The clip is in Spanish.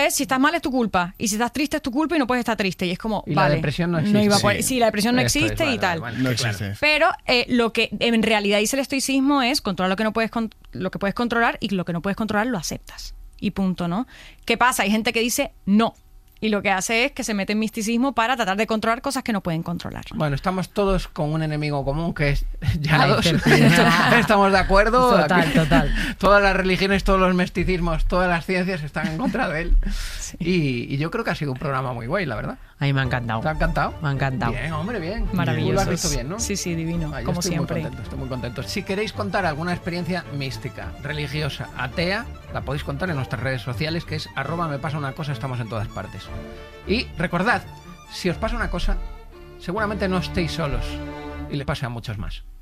es, si estás mal es tu culpa, y si estás triste es tu culpa y no puedes estar triste. Y es como, y vale, la depresión no existe. iba a poner, sí, la depresión no Esto es, existe y tal. No existe. Pero lo que en realidad dice el estoicismo es controlar lo que no puedes lo que puedes controlar, y lo que no puedes controlar lo aceptas. Y punto, ¿no? ¿Qué pasa? Hay gente que dice no. Y lo que hace es que se mete en misticismo para tratar de controlar cosas que no pueden controlar. Bueno, estamos todos con un enemigo común que es ya La dos. incertidumbre. Estamos de acuerdo. Total, total. Todas las religiones, todos los misticismos, todas las ciencias están en contra de él. Sí. Y yo creo que ha sido un programa muy guay, la verdad. A mí me ha encantado. ¿Te ha encantado? Me ha encantado. Bien, hombre, bien. Maravilloso. Tú lo has visto bien, ¿no? Sí, sí, divino, Yo como estoy siempre. Estoy muy contento. Si queréis contar alguna experiencia mística, religiosa, atea, la podéis contar en nuestras redes sociales, que es @mepasaUnaCosa, estamos en todas partes. Y recordad, si os pasa una cosa, seguramente no estéis solos y le pase a muchos más.